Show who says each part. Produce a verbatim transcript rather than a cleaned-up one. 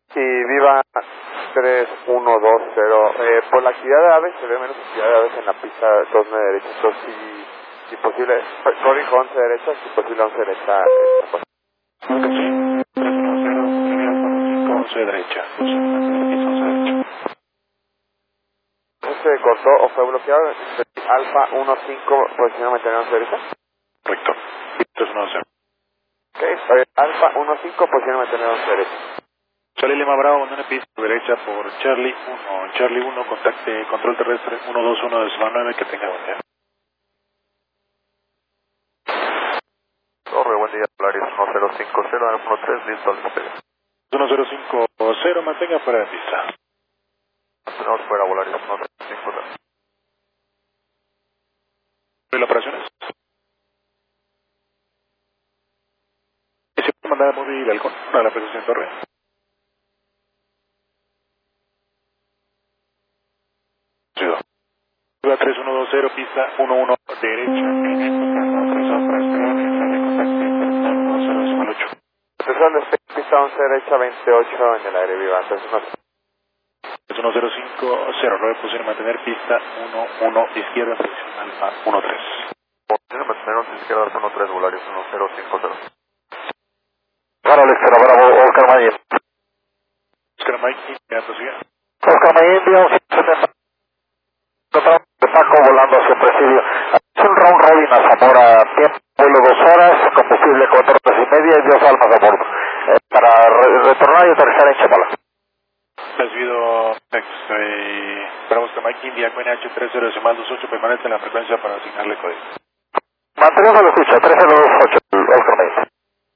Speaker 1: Y viva tres uno dos cero. Eh, por la actividad de aves, se ve menos actividad de aves en la pista dos nueve derecha. Entonces, si, si posible, corrijo once derecha, si posible once derecha. Eh,
Speaker 2: Creo que sí. tres uno cero, línea cinco, once derecha. once derecha.
Speaker 1: ¿Se cortó o fue bloqueado? Alfa uno cinco, posición mantener once derecha.
Speaker 2: Correcto. tres uno cero.
Speaker 1: Ok, eh, Alfa uno cinco, posición mantener once derecha.
Speaker 2: Charlie Lima Bravo, abandone pista derecha por Charlie uno. Charlie uno, contacte control terrestre uno dos uno de Zona nueve, que tenga buen día.
Speaker 1: Torre, buen día, Polaris uno cero cinco cero, uno tres, listo, al despegue.
Speaker 2: uno cero cinco cero, mantenga fuera de pista.
Speaker 1: Tenemos fuera, Polaris uno cero cinco cero.
Speaker 2: ¿Y la operaciones? ¿Y se puede mandar a móvil halcón a la precisión torre? tres uno dos cero, pista uno uno derecha.
Speaker 1: Atención, despegue, pista once derecha, veintiocho en el aire viva. Entonces, no.
Speaker 2: uno cero cinco cero, nueve, posición mantener pista uno uno izquierda, posición alfa uno tres.
Speaker 1: Posición mantener izquierda, uno tres, Polaris uno cero cinco cero.
Speaker 3: Para Lester, Bravo, Oscar Mayen.
Speaker 2: Oscar Mike, ya prosigue.
Speaker 3: Oscar Mayen, digamos, de Paco volando hacia Presidio. Es un round robin a Zamora, tiempo vuelo dos horas, combustible cuatro horas y media y dos almas a bordo. Eh, para re retornar y aterrizar en Chapala.
Speaker 2: Recibido texto y Bravo Oscar Mike, India, Q N H tres cero decimal dos ocho, permanece en la frecuencia para asignarle código.
Speaker 3: Mantenemos la escucha, tres cero dos ocho, Oscar Mayen.